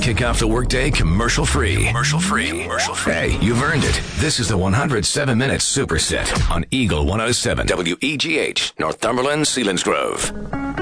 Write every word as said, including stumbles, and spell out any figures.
kick off the workday commercial-free. Commercial-free. Commercial-free. Hey, you've earned it. This is the one hundred seven minute Superset on Eagle one oh seven. W E G H, Northumberland, Selinsgrove.